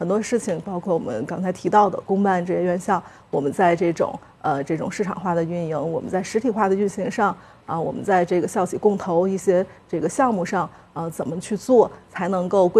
很多事情，包括我们刚才提到的公办这些院校，我们在这种市场化的运营，我们在实体化的运行上我们在这个校企共投一些这个项目上怎么去做才能够